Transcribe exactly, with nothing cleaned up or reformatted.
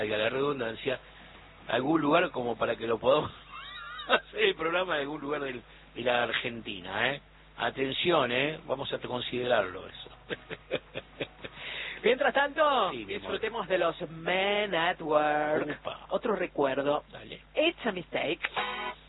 la redundancia, algún lugar como para que lo podamos hacer el programa en algún lugar del, de la Argentina, ¿eh? Atención, ¿eh? Vamos a considerarlo eso. Mientras tanto, sí, disfrutemos de los Men at Work. Upa. Otro recuerdo. Dale. It's a Mistake.